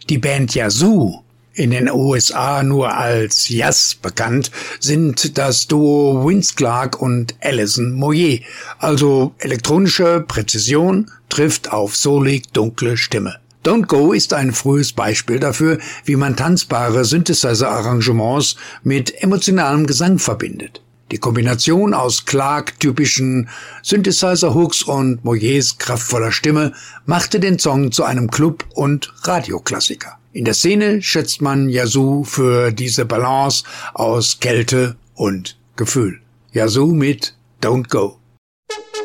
Die Band Yazoo, in den USA nur als Yaz bekannt, sind das Duo Vince Clarke und Alison Moyet. Also elektronische Präzision trifft auf soulig dunkle Stimme. Don't Go ist ein frühes Beispiel dafür, wie man tanzbare Synthesizer-Arrangements mit emotionalem Gesang verbindet. Die Kombination aus Clarke-typischen Synthesizer-Hooks und Moyets kraftvoller Stimme machte den Song zu einem Club- und Radioklassiker. In der Szene schätzt man Yazoo für diese Balance aus Kälte und Gefühl. Yazoo mit Don't Go.